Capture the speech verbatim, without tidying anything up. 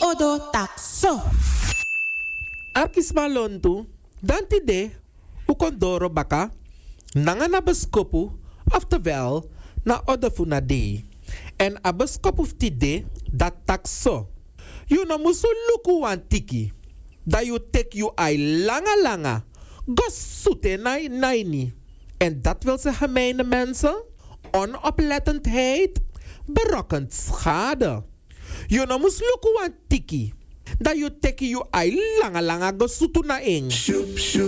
odo takso. Arkis malontu, danti de, ukondoro baka, nanga na beskopu, oftewel, na odefuna de. En a beskopu de, dat takso. You no musu luku wan tiki, dat you take you ai langa langa, go soete nai naini. En dat wil zeggen, mijne mensen, onoplettendheid berokkent schade. You no mus luku wan tiki, dat you take you ai langa langa go soetu na ing.